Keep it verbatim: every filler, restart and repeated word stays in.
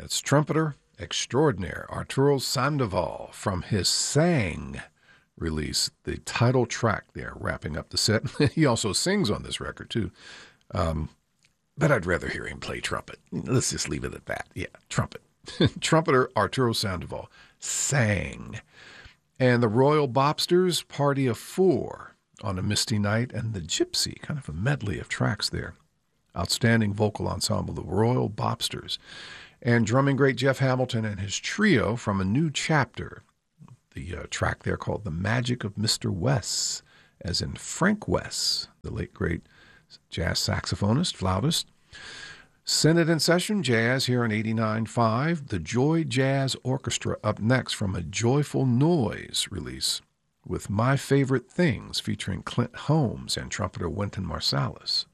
It's trumpeter extraordinaire Arturo Sandoval from his Sang release, the title track there, wrapping up the set. He also sings on this record, too. Um, but I'd rather hear him play trumpet. Let's just leave it at that. Yeah, trumpet. Trumpeter Arturo Sandoval, Sang. And the Royal Bobsters, Party of Four on a Misty Night, and the Gypsy, kind of a medley of tracks there. Outstanding vocal ensemble, the Royal Bobsters. And drumming great Jeff Hamilton and his trio from A New Chapter. The uh, track there called The Magic of Mister Wess, as in Frank Wess, the late great jazz saxophonist, flautist. Senate in Session, jazz here on eighty-nine point five. The Joy Jazz Orchestra up next from a Joyful Noise release with My Favorite Things featuring Clint Holmes and trumpeter Wynton Marsalis.